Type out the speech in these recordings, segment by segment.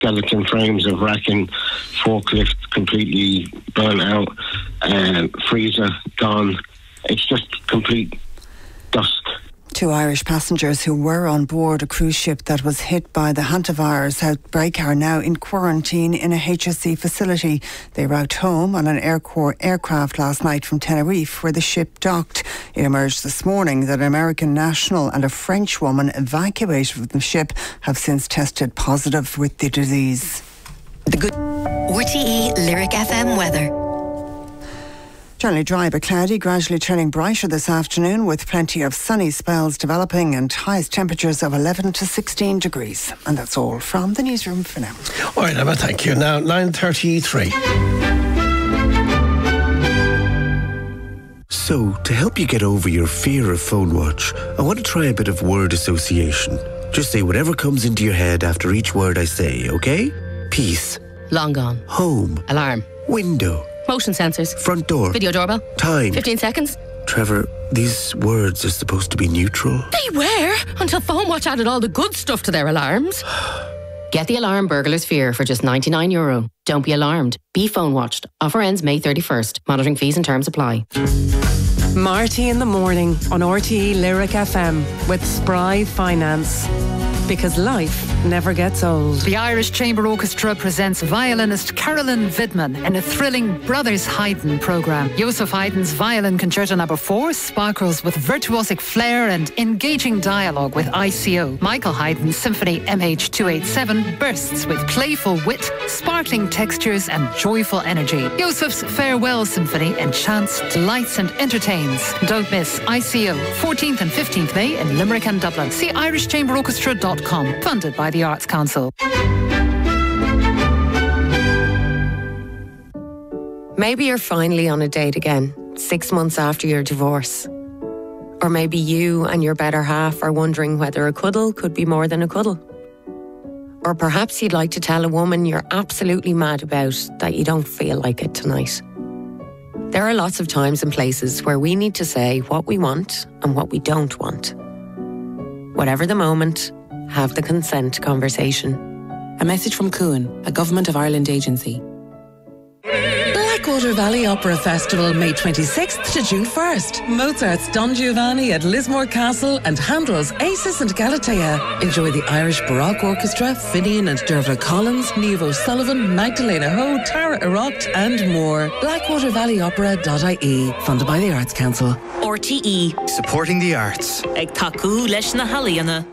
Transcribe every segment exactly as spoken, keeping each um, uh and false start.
skeleton frames of racking, forklift completely burnt out, uh, freezer gone. It's just complete dust. Two Irish passengers who were on board a cruise ship that was hit by the hantavirus outbreak are now in quarantine in a H S E facility. They route home on an Air Corps aircraft last night from Tenerife, where the ship docked. It emerged this morning that an American national and a French woman evacuated from the ship have since tested positive with the disease. The good R T E Lyric F M weather. Generally dry but cloudy, gradually turning brighter this afternoon with plenty of sunny spells developing and highest temperatures of eleven to sixteen degrees. And that's all from the newsroom for now. All right, Emma, thank you. Now, nine thirty-three. So, to help you get over your fear of phone watch, I want to try a bit of word association. Just say whatever comes into your head after each word I say, okay? Peace. Long gone. Home. Alarm. Window. Motion sensors. Front door. Video doorbell. Time. fifteen seconds. Trevor, these words are supposed to be neutral. They were, until PhoneWatch added all the good stuff to their alarms. Get the alarm burglar's fear for just ninety-nine euro. Don't be alarmed. Be PhoneWatched. Offer ends May thirty-first. Monitoring fees and terms apply. Marty in the morning on R T E Lyric F M with Spry Finance. Because life never gets old. The Irish Chamber Orchestra presents violinist Carolyn Vidman in a thrilling Brothers Haydn programme. Joseph Haydn's Violin Concerto Number four sparkles with virtuosic flair and engaging dialogue with I C O. Michael Haydn's Symphony M H two eighty-seven bursts with playful wit, sparkling textures and joyful energy. Joseph's Farewell Symphony enchants, delights and entertains. Don't miss I C O, fourteenth and fifteenth May in Limerick and Dublin. See irish chamber orchestra dot com. Funded by the Arts Council. Maybe you're finally on a date again, six months after your divorce. Or maybe you and your better half are wondering whether a cuddle could be more than a cuddle. Or perhaps you'd like to tell a woman you're absolutely mad about that you don't feel like it tonight. There are lots of times and places where we need to say what we want and what we don't want. Whatever the moment, have the consent conversation. A message from Cuan, a Government of Ireland agency. Blackwater Valley Opera Festival, May twenty-sixth to June first. Mozart's Don Giovanni at Lismore Castle and Handel's Acis and Galatea. Enjoy the Irish Baroque Orchestra, Finian and Dervla Collins, Niamh O'Sullivan, Magdalena Ho, Tara Eroct and more. blackwater valley opera dot I E, funded by the Arts Council. R T E. Supporting the arts. Ag taku leis na haliana.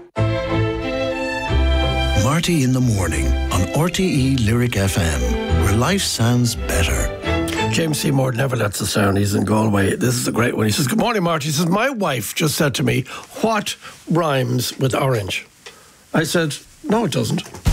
Marty in the morning on R T E Lyric F M, where life sounds better. James Seymour never lets us down. He's in Galway. This is a great one. He says, good morning, Marty. He says, my wife just said to me, what rhymes with orange? I said, no, it doesn't.